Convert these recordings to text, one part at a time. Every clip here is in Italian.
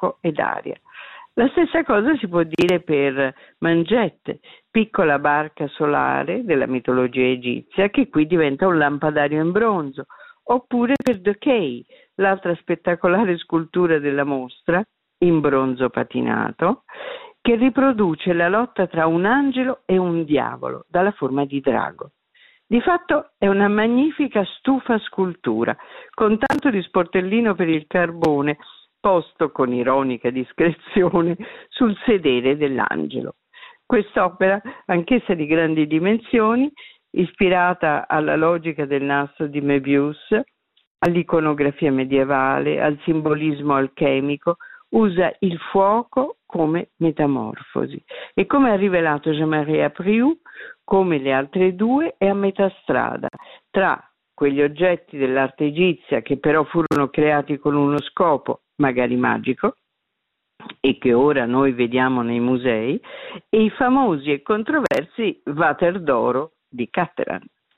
fuoco ed aria. La stessa cosa si può dire per Manget, piccola barca solare della mitologia egizia che qui diventa un lampadario in bronzo, oppure per Decay, l'altra spettacolare scultura della mostra, in bronzo patinato, che riproduce la lotta tra un angelo e un diavolo dalla forma di drago. Di fatto è una magnifica stufa scultura, con tanto di sportellino per il carbone, posto con ironica discrezione sul sedere dell'angelo. Quest'opera, anch'essa di grandi dimensioni, ispirata alla logica del nastro di Möbius, all'iconografia medievale, al simbolismo alchemico, usa il fuoco come metamorfosi e, come ha rivelato Jean-Marie Apriou, come le altre due è a metà strada tra quegli oggetti dell'arte egizia che però furono creati con uno scopo magari magico e che ora noi vediamo nei musei, e i famosi e controversi Vater d'oro di Cattelan.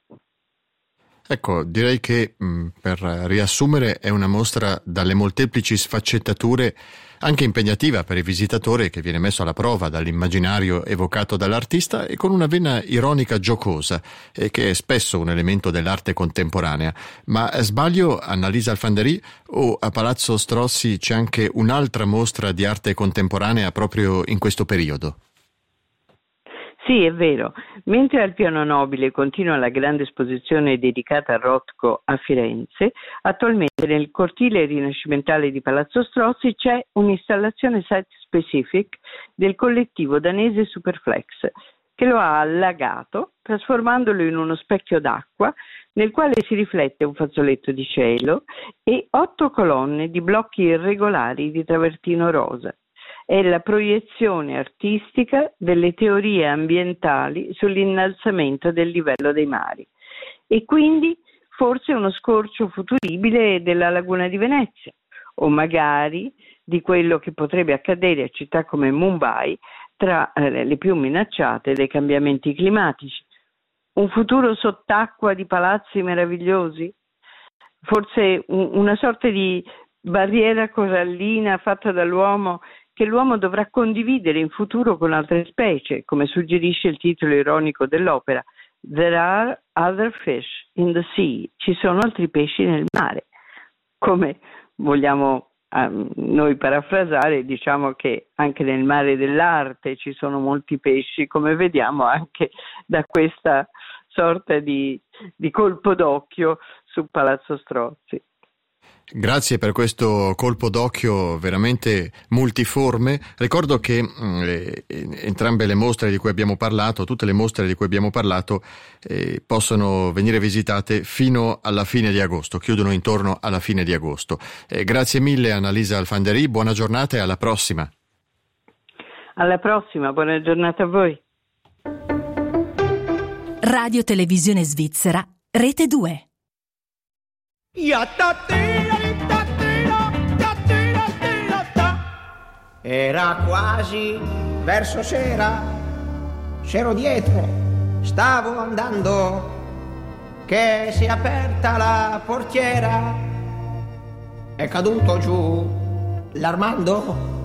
Ecco, direi che per riassumere è una mostra dalle molteplici sfaccettature, anche impegnativa per il visitatore, che viene messo alla prova dall'immaginario evocato dall'artista e con una vena ironica giocosa, che è spesso un elemento dell'arte contemporanea. Ma sbaglio, Annalisa Alfandary, o a Palazzo Strozzi c'è anche un'altra mostra di arte contemporanea proprio in questo periodo? Sì, è vero. Mentre al Piano Nobile continua la grande esposizione dedicata a Rothko a Firenze, attualmente nel cortile rinascimentale di Palazzo Strozzi c'è un'installazione site-specific del collettivo danese Superflex, che lo ha allagato, trasformandolo in uno specchio d'acqua nel quale si riflette un fazzoletto di cielo e 8 colonne di blocchi irregolari di travertino rosa. È la proiezione artistica delle teorie ambientali sull'innalzamento del livello dei mari e quindi forse uno scorcio futuribile della laguna di Venezia o magari di quello che potrebbe accadere a città come Mumbai tra le più minacciate dai cambiamenti climatici. Un futuro sott'acqua di palazzi meravigliosi? Forse una sorta di barriera corallina fatta dall'uomo che l'uomo dovrà condividere in futuro con altre specie, come suggerisce il titolo ironico dell'opera, There are other fish in the sea. Ci sono altri pesci nel mare. Come vogliamo noi parafrasare, diciamo che anche nel mare dell'arte ci sono molti pesci, come vediamo anche da questa sorta di colpo d'occhio su Palazzo Strozzi. Grazie per questo colpo d'occhio veramente multiforme. Ricordo che entrambe le mostre di cui abbiamo parlato, tutte le mostre di cui abbiamo parlato, possono venire visitate fino alla fine di agosto, chiudono intorno alla fine di agosto. Grazie mille Annalisa Alfandary, buona giornata e alla prossima. Alla prossima, buona giornata a voi. Radio Televisione Svizzera, Rete 2. Era quasi verso sera, c'ero dietro, stavo andando, che si è aperta la portiera, è caduto giù l'Armando.